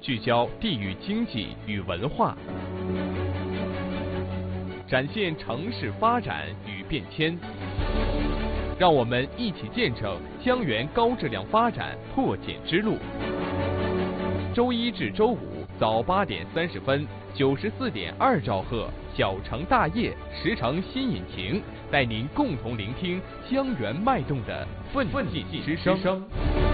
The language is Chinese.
聚焦地域经济与文化，展现城市发展与变迁。让我们一起见证江源高质量发展破茧之路。周一至周五早8点30分，94.2兆赫，小城大业，10城新引擎，带您共同聆听江源脉动的奋进之声。